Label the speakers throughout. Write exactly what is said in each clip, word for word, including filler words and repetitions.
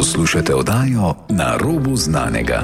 Speaker 1: Poslušate oddajo Na robu znanega.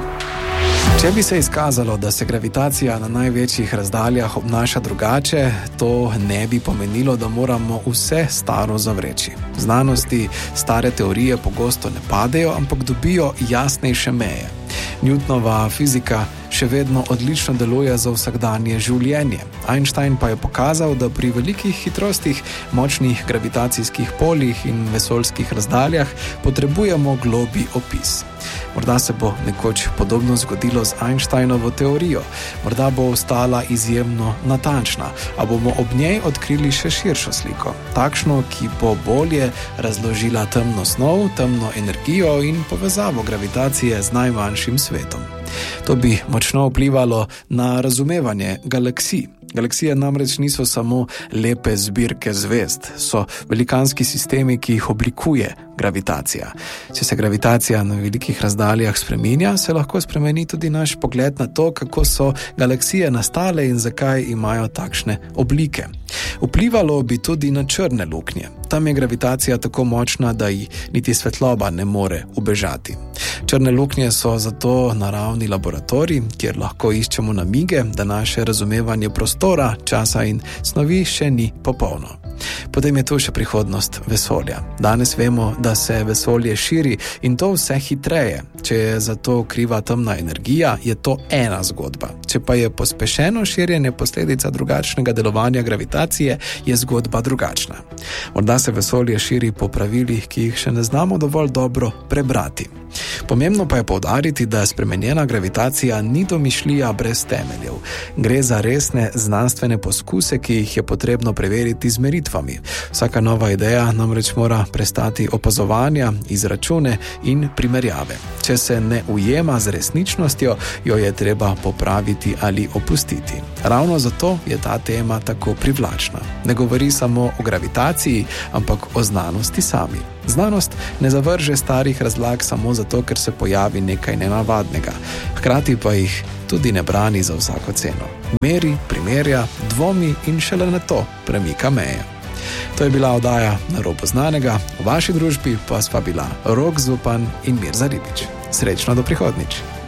Speaker 2: Če bi se izkazalo, da se gravitacija na največjih razdaljah obnaša drugače, to ne bi pomenilo, da moramo vse staro zavreči. Znanosti stare teorije pogosto ne padejo, ampak dobijo jasnejše meje. Newtonova fizika še vedno odlično deluje za vsakdanje življenje. Einstein pa je pokazal, da pri velikih hitrostih, močnih gravitacijskih poljih in vesoljskih razdaljah potrebujemo globlji opis. Morda se bo nekoč podobno zgodilo z Einsteinovo teorijo, morda bo ostala izjemno natančna, a bomo ob njej odkrili še širšo sliko, takšno, ki bo bolje razložila temno snov, temno energijo in povezavo gravitacije z najmanjšim svetom. To bi močno vplivalo na razumevanje galaksij. Galaksije namreč niso samo lepe zbirke zvezd, so velikanski sistemi, ki jih oblikuje gravitacija. Če se gravitacija na velikih razdaljah spreminja, se lahko spremeni tudi naš pogled na to, kako so galaksije nastale in zakaj imajo takšne oblike. Vplivalo bi tudi na črne luknje. Tam je gravitacija tako močna, da ji niti svetloba ne more ubežati. Črne luknje so zato naravni laboratorij, kjer lahko iščemo namige, da naše razumevanje prostora, časa in snovi še ni popolno. Potem je tu še prihodnost vesolja. Danes vemo, da se vesolje širi in to vse hitreje. Če je za to kriva temna energija, je to ena zgodba. Če pa je pospešeno širjenje posledica drugačnega delovanja gravitacije, je zgodba drugačna. Morda se vesolje širi po pravilih, ki jih še ne znamo dovolj dobro prebrati. Pomembno pa je poudariti, da spremenjena gravitacija ni domišljija brez temeljev. Gre za resne znanstvene poskuse, ki jih je potrebno preveriti z meritvami. Vsaka nova ideja namreč mora prestati opazovanja, izračune in primerjave. Če se ne ujema z resničnostjo, jo je treba popraviti ali opustiti. Ravno zato je ta tema tako privlačna. Ne govori samo o gravitaciji, ampak o znanosti sami. Znanost ne zavrže starih razlag samo zato, ker se pojavi nekaj nenavadnega. Hkrati pa jih tudi ne brani za vsako ceno. Meri, primerja, dvomi in šele na to premika meje. To je bila oddaja Na robu znanega, v vaši družbi pa sva bila Rok Zupan in Mirza Ribič. Srečno do prihodnjič.